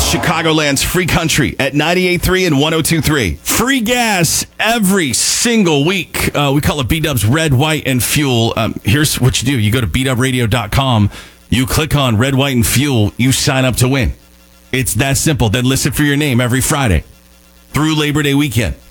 Chicagoland's free country at 98.3 and 102.3. Free gas every single week. We call it B-Dub's Red, White, and Fuel. Here's what you do. You go to bdubradio.com. You click on Red, White, and Fuel. You sign up to win. It's that simple. Then listen for your name every Friday through Labor Day weekend.